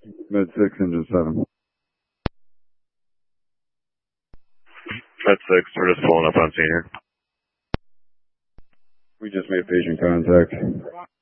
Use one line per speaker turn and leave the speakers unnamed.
Med 6, engine 7.
Med 6, we're just pulling up on senior.
We just made patient contact.